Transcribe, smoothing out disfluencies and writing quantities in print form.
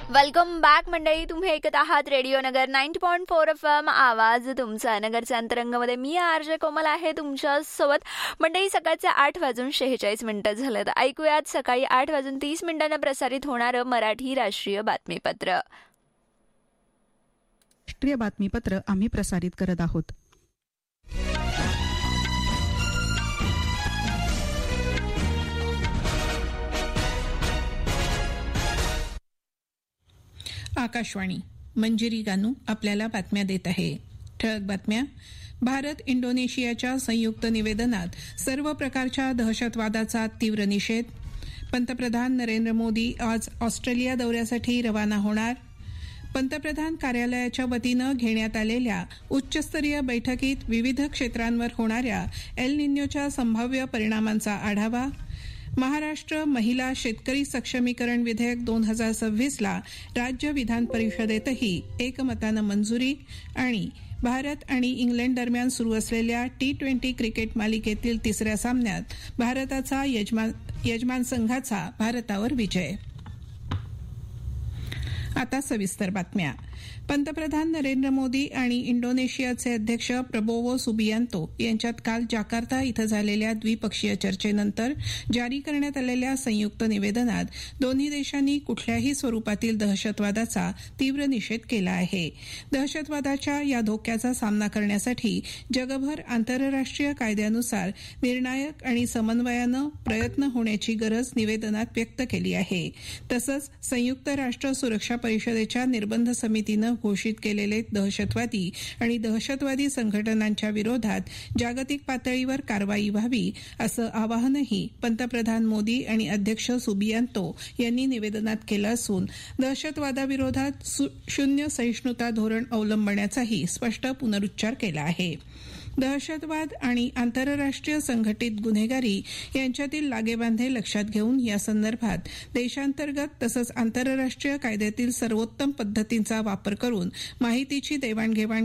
Welcome back मंडळी. तुम्ही ऐकत आहात रेडिओ नगर 90.4 FM. आवाज तुमचा नगरच्या अंतरंगामध्ये. मी आरजे कोमल आहे तुमच्या सोबत. मंडळी, सकाळचे 8:46 झालेत. ऐकूयात सकाळी 8:30 प्रसारित होणारं मराठी राष्ट्रीय बातमीपत्र. राष्ट्रीय बातमीपत्र आम्ही प्रसारित करत आहोत. आकाशवाणी. मंजिरी गानू आपल्याला बातम्या देत आहे. ठळक बातम्या. भारत इंडोनेशियाच्या संयुक्त निवेदनात सर्व प्रकारच्या दहशतवादाचा तीव्र निषेध. पंतप्रधान नरेंद्र मोदी आज ऑस्ट्रेलिया दौऱ्यासाठी रवाना होणार. पंतप्रधान कार्यालयाच्या वतीनं घेण्यात आलेल्या उच्चस्तरीय बैठकीत विविध क्षेत्रांवर होणाऱ्या एल निन्योच्या संभाव्य परिणामांचा आढावा. महाराष्ट्र महिला शेतकरी सक्षमीकरण विधेयक 2026ला राज्य विधान परिषदेतही एकमतानं मंजुरी. आणि भारत आणि इंग्लंड दरम्यान सुरू असलेल्या T20 क्रिकेट मालिकेतील तिसऱ्या सामन्यात भारताचा यजमान संघाचा भारतावर विजय. आता सविस्तर बातम्या. पंतप्रधान नरेंद्र मोदी आणि इंडोनेशियाचे अध्यक्ष प्रबोवो सुबियांतो यांच्यात काल जाकार्ता इथं झालेल्या द्विपक्षीय चर्चेनंतर जारी करण्यात आलेल्या संयुक्त निवेदनात दोन्ही देशांनी कुठल्याही स्वरूपातील दहशतवादाचा तीव्र निषेध केला आहे. दहशतवादाच्या या धोक्याचा सामना करण्यासाठी जगभर आंतरराष्ट्रीय कायद्यानुसार निर्णायक आणि समन्वयानं प्रयत्न होण्याची गरज निवेदनात व्यक्त केली आहे. तसंच संयुक्त राष्ट्र सुरक्षा परिषदेच्या निर्बंध समितीनं घोषित केलेले दहशतवादी आणि दहशतवादी संघटनांच्या विरोधात जागतिक पातळीवर कारवाई व्हावी असं आवाहनही पंतप्रधान मोदी आणि अध्यक्ष सुबियांतो यांनी निवेदनात केलं असून दहशतवादाविरोधात शून्य सहिष्णुता धोरण अवलंबण्याचाही स्पष्ट पुनरुच्चार केला आहे. दहशतवाद आणि आंतरराष्ट्रीय संघटित गुन्हेगारी यांच्यातील लागेबांधे लक्षात घेऊन या संदर्भात देशांतर्गत तसंच आंतरराष्ट्रीय कायद्यातील सर्वोत्तम पद्धतींचा वापर करून माहितीची देवाणघेवाण